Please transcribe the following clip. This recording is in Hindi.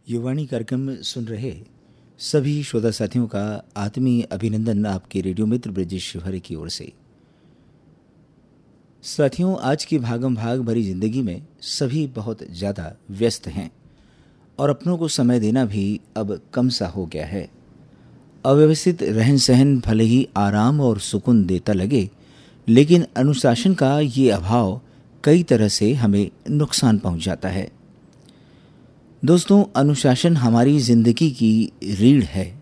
युवाणी कार्यक्रम सुन रहे सभी श्रोता साथियों का आत्मीय अभिनंदन आपके रेडियो मित्र ब्रजेश शिवहरे की ओर से। साथियों, आज की भागम भाग भरी जिंदगी में सभी बहुत ज़्यादा व्यस्त हैं और अपनों को समय देना भी अब कम सा हो गया है। अव्यवस्थित रहन सहन भले ही आराम और सुकून देता लगे, लेकिन अनुशासन का ये अभाव कई तरह से हमें नुकसान पहुंचाता है। दोस्तों, अनुशासन हमारी जिंदगी की रीढ़ है।